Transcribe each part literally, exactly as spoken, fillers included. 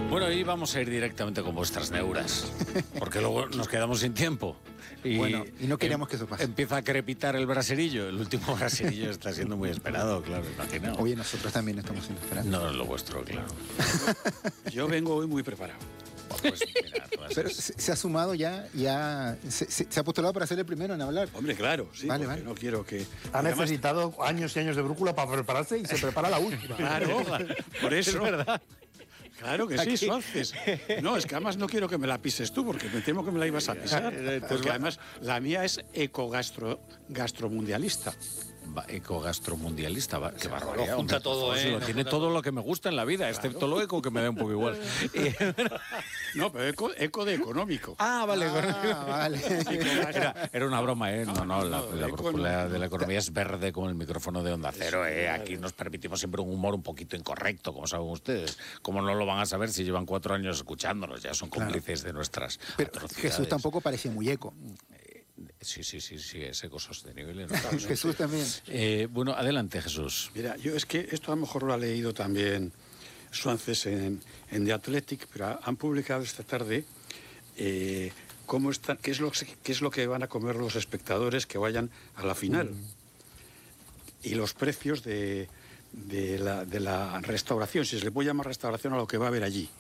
Bueno, y vamos a ir directamente con vuestras neuras, porque luego nos quedamos sin tiempo. Y bueno, y no queríamos em, que eso pase. Empieza a crepitar el braserillo. El último braserillo está siendo muy esperado, claro, imagino. Oye, nosotros también estamos siendo esperados. No es lo vuestro, claro. Yo vengo hoy muy preparado. Pues mira, tú has- Pero se, se ha sumado ya, ya se, se- se ha postulado para ser el primero en hablar. Hombre, claro, sí, Vale, porque vale. no quiero que... Ha Además, necesitado años y años de brújula para prepararse y se prepara la última. Claro, por eso... Es verdad. Claro que sí, Aquí. Suárez. No, es que además no quiero que me la pises tú, porque me temo que me la ibas a pisar. Porque además la mía es ecogastro gastromundialista. Va- Ecogastromundialista, va- qué barbaridad. Lo junta hombre, por todo, favor, ¿eh? si lo Lo tiene junta todo lo que me gusta en la vida, excepto lo eco, que me da un poco igual. Y- No, pero eco, eco de económico. ah, vale. Ah, vale. Era, era una broma, ¿eh? No, no, la, no, la eco brújula no. de la economía es verde como el micrófono de Onda Cero, ¿eh? Aquí nos permitimos siempre un humor un poquito incorrecto, como saben ustedes. Como no lo van a saber si llevan cuatro años escuchándonos, ya son cómplices de nuestras Pero atrocidades. Jesús tampoco parecía muy eco. Sí, sí, sí, sí, es ecosostenible. ¿no? Jesús también. Eh, bueno, adelante, Jesús. Mira, yo es que esto a lo mejor lo ha leído también Suárez en, en The Athletic, pero han publicado esta tarde eh, cómo están, qué es, lo, qué es lo que van a comer los espectadores que vayan a la final. Y los precios de, de, la, de la restauración, si se le puede llamar restauración a lo que va a haber allí.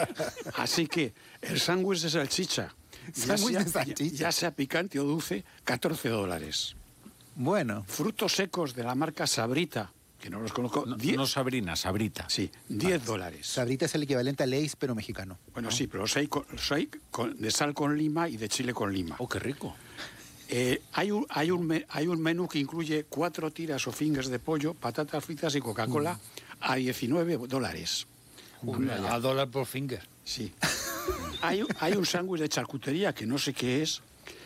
Así que el sándwich de salchicha, ya Sándwich sea, de salchicha. ya sea picante o dulce, catorce dólares. Bueno, Frutos secos de la marca Sabrita, que no los conozco, No, diez- no Sabrina, Sabrita. sí, diez dólares. Sabrita es el equivalente a Lay's, pero mexicano. Bueno, sí, pero los hay, con- los hay con- de sal con lima y de chile con lima. Oh, qué rico. Eh, hay, un, hay, un, me- hay un menú que incluye cuatro tiras o fingers de pollo, patatas fritas y Coca-Cola a diecinueve dólares. Uy, a dólar por finger. Sí. Hay, un- hay un sándwich de charcutería que no sé qué es.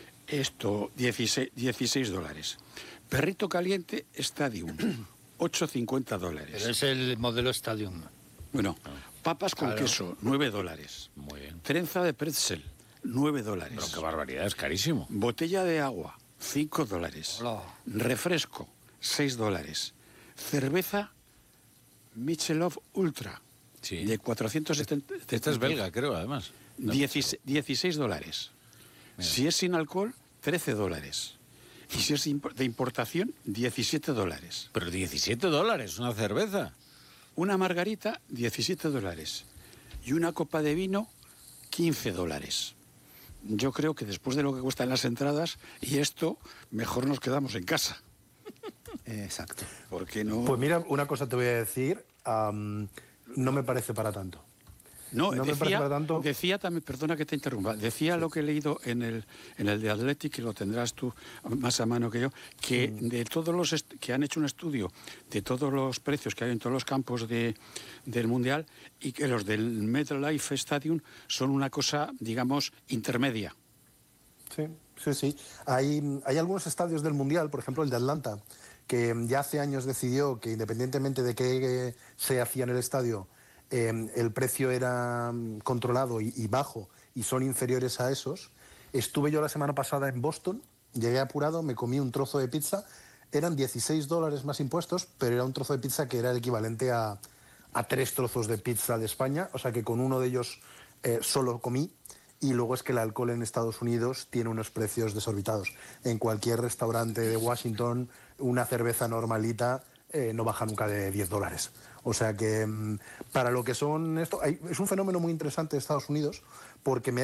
Esto, dieciséis, dieciséis dólares. Perrito caliente Stadium, ocho cincuenta dólares. Pero es el modelo Stadium. Bueno, papas con Claro. queso, nueve dólares. Muy bien. Trenza de pretzel, nueve dólares. Pero qué barbaridad, es carísimo. Botella de agua, cinco dólares. Hola. Refresco, seis dólares. Cerveza Michelob Ultra, Sí. de cuatrocientos setenta. Esta es belga, creo, además. No. dieciséis, dieciséis dólares. Mira. Si es sin alcohol, trece dólares. Y si es imp- de importación, diecisiete dólares. Pero diecisiete dólares, una cerveza. Una margarita, diecisiete dólares. Y una copa de vino, quince dólares. Yo creo que después de lo que cuestan las entradas y esto, mejor nos quedamos en casa. Eh, Exacto. Porque no... Pues mira, una cosa te voy a decir, am, no me parece para tanto. No, no me parece decía, para tanto. decía también, perdona que te interrumpa, decía lo que he leído en el, en el de Athletic, que lo tendrás tú más a mano que yo, que Mm. de todos los est- que han hecho un estudio de todos los precios que hay en todos los campos de, del Mundial y que los del MetLife Stadium son una cosa, digamos, intermedia. Sí, sí, sí. Hay, hay algunos estadios del Mundial, por ejemplo el de Atlanta, que ya hace años decidió que independientemente de qué se hacía en el estadio, eh, el precio era mm, controlado y, y bajo y son inferiores a esos. Estuve yo la semana pasada en Boston, llegué apurado, me comí un trozo de pizza, eran dieciséis dólares más impuestos, pero era un trozo de pizza que era el equivalente a, a tres trozos de pizza de España, o sea que con uno de ellos eh, solo comí. Y luego es que el alcohol en Estados Unidos tiene unos precios desorbitados. En cualquier restaurante de Washington, una cerveza normalita eh, no baja nunca de diez dólares. O sea que mm, para lo que son esto, hay- es un fenómeno muy interesante de Estados Unidos porque me